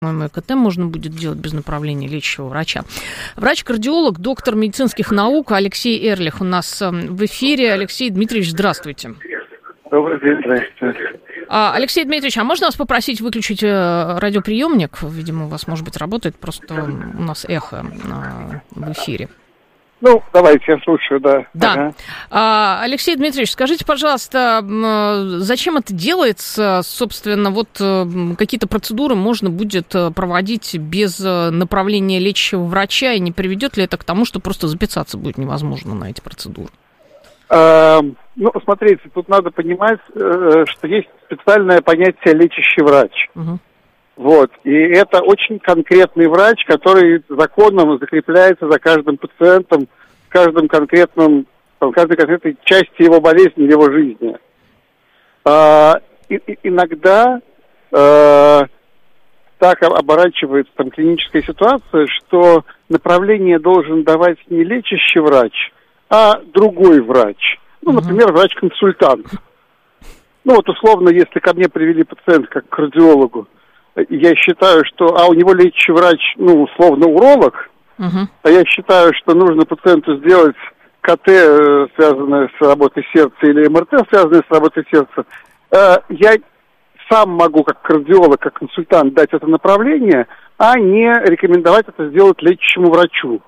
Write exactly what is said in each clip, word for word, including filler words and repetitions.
по-моему, ЭКТ можно будет делать без направления лечащего врача. Врач-кардиолог, доктор медицинских наук Алексей Эрлих у нас в эфире. Алексей Дмитриевич, здравствуйте. Добрый день, здравствуйте. А, Алексей Дмитриевич, а можно вас попросить выключить радиоприемник? Видимо, у вас, может быть, работает, просто у нас эхо в эфире. Ну, давайте, я слушаю, да. Да. Ага. А, Алексей Дмитриевич, скажите, пожалуйста, зачем это делается? Собственно, вот какие-то процедуры можно будет проводить без направления лечащего врача, и не приведет ли это к тому, что просто записаться будет невозможно на эти процедуры? А, ну, смотрите, тут надо понимать, что есть специальное понятие лечащий врач. Угу. Вот, и это очень конкретный врач, который законом закрепляется за каждым пациентом, в каждом конкретном, в каждой конкретной части его болезни, его жизни. А, и, и, иногда а, так оборачивается там клиническая ситуация, что направление должен давать не лечащий врач, а другой врач. Ну, например, врач-консультант. Ну, вот условно, если ко мне привели пациента как к кардиологу, я считаю, что... А у него лечащий врач, ну, условно, уролог. Uh-huh. А я считаю, что нужно пациенту сделать КТ, связанное с работой сердца, или МРТ, связанное с работой сердца. Я сам могу, как кардиолог, как консультант, дать это направление, а не рекомендовать это сделать лечащему врачу.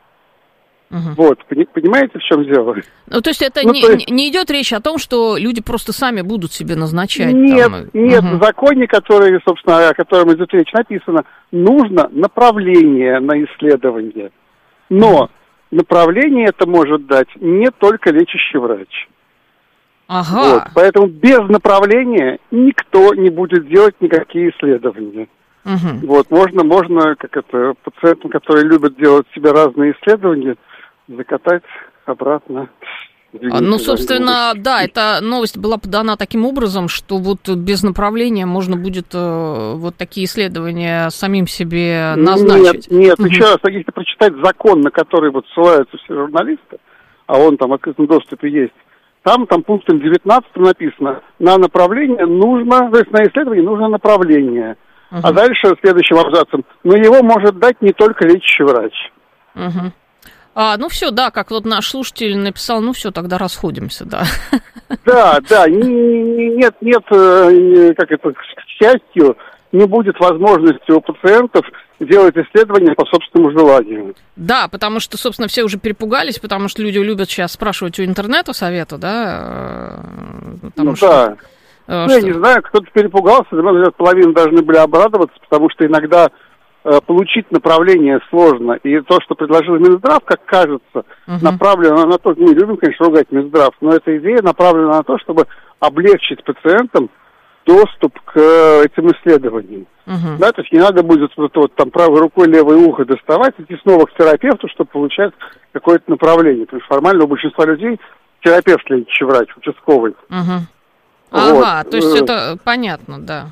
Uh-huh. Вот, понимаете, в чем дело? Ну, то есть это ну, не, то есть... не идет речь о том, что люди просто сами будут себе назначать? Нет, там... нет, uh-huh. в законе, который, собственно, о котором идет речь, написано, нужно направление на исследование. Но uh-huh. направление это может дать не только лечащий врач. Ага. Вот, поэтому без направления никто не будет делать никакие исследования. Uh-huh. Вот, можно, можно, как это, пациентам, которые любят делать себе разные исследования, закатать обратно. Извините, ну, собственно, да, эта новость была подана таким образом, что вот без направления можно будет э, вот такие исследования самим себе назначить. Нет, нет, uh-huh. еще раз, если прочитать закон, на который вот ссылаются все журналисты, а он там в открытом доступе есть, там, там пунктом девятнадцатым написано, на направление нужно, то есть на исследование нужно направление. Uh-huh. А дальше следующим абзацем, но его может дать не только лечащий врач. Uh-huh. А, ну все, да, как вот наш слушатель написал, ну все, тогда расходимся, да. Да, да, нет, нет, как это, к счастью, не будет возможности у пациентов делать исследования по собственному желанию. Да, потому что, собственно, все уже перепугались, потому что люди любят сейчас спрашивать у интернета совета, да? Потому ну что... да. Ну, я не знаю, кто-то перепугался, половина должны были обрадоваться, потому что иногда э, получить направление сложно. И то, что предложил Минздрав, как кажется, uh-huh. направлено на то, мы любим, конечно, ругать Минздрав, но эта идея направлена на то, чтобы облегчить пациентам доступ к э, этим исследованиям. Uh-huh. Да, то есть не надо будет вот, вот, там правой рукой левое ухо доставать, идти снова к терапевту, чтобы получать какое-то направление. Потому что формально у большинства людей терапевт лечащий врач, участковый. Uh-huh. Ага, вот. То есть это понятно, да.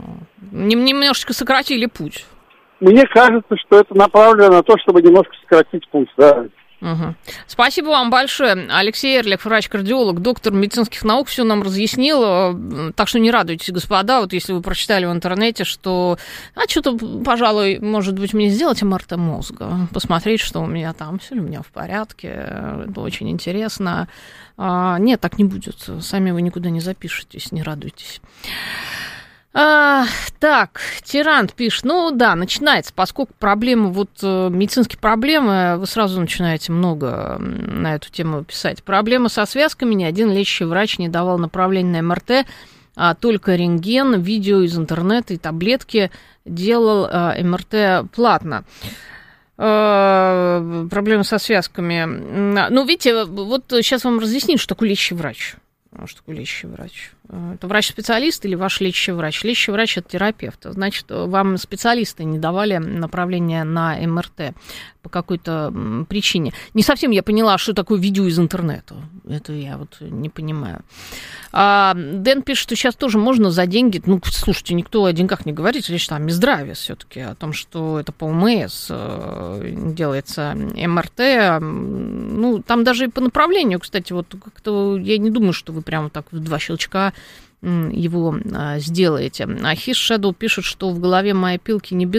Немножечко сократили путь. Мне кажется, что это направлено на то, чтобы немножко сократить путь, да. Угу. Спасибо вам большое. Алексей Эрлих, врач-кардиолог, доктор медицинских наук, все нам разъяснил. Так что не радуйтесь, господа, вот если вы прочитали в интернете, что а что-то, пожалуй, может быть, мне сделать МРТ мозга, посмотреть, что у меня там, все ли у меня в порядке, это очень интересно. А, нет, так не будет. Сами вы никуда не запишетесь, не радуйтесь. А, так, Тирант пишет, ну да, начинается, поскольку проблемы, вот медицинские проблемы, вы сразу начинаете много на эту тему писать. Проблемы со связками, ни один лечащий врач не давал направления на МРТ, а только рентген, видео из интернета и таблетки делал а, МРТ платно. А, проблемы со связками. Ну, видите, вот сейчас вам разъяснить, что такое лечащий врач. Что такое лечащий врач? Это врач-специалист или ваш лечащий врач? Лечащий врач – это терапевт. Значит, вам специалисты не давали направление на МРТ по какой-то причине. Не совсем я поняла, что такое видео из интернета. Это я вот не понимаю. А Дэн пишет, что сейчас тоже можно за деньги... Ну, слушайте, никто о деньгах не говорит. Речь там о Минздраве все-таки, о том, что это по ОМС делается МРТ. Ну, там даже и по направлению, кстати, вот как-то я не думаю, что вы прямо так в два щелчка его сделаете. А His Shadow пишет, что в голове моей пилки не